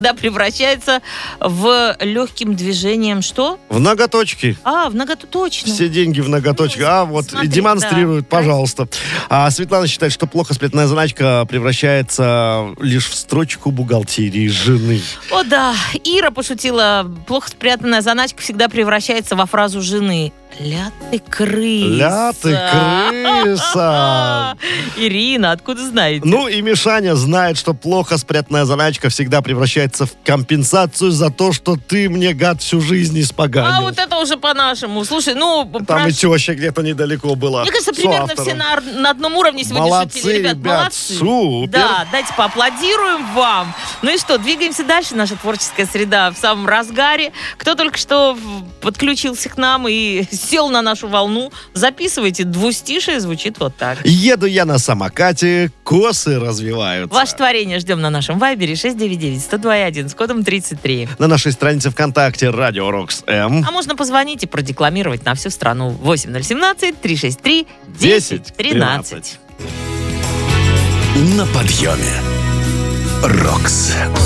Да, превращается в легким движением что? В ноготочки. Точно. Все деньги в ноготочках. Смотри, Демонстрируют, да. пожалуйста. Светлана считает, что плохо спрятанная заначка превращается лишь в строчку бухгалтерии жены. О да, Ира пошутила, плохо спрятанная заначка всегда превращается во фразу жены. Ля ты крыса. Ля ты крыса. Ирина, откуда знаете? Ну и Мишаня знает, что плохо спрятанная заначка всегда превращается в компенсацию за то, что ты мне, гад, всю жизнь испоганил. Вот это уже по-нашему. Слушай, Там и теща где-то недалеко была. Мне кажется, примерно все на одном уровне сегодня молодцы, шутили. Ребят, молодцы. Супер. Да, давайте поаплодируем вам. Ну и что, двигаемся дальше. Наша творческая среда в самом разгаре. Кто только что подключился к нам и сел на нашу волну, записывайте. Двустишие звучит вот так. Еду я на самокате, косы развиваются. Ваше творение ждем на нашем вайбере 699-102-1 с кодом 33. На нашей странице ВКонтакте Радио Рокс М. А можно позвонить и продекламировать на всю страну 8017-363-1013. На подъеме. Рокс.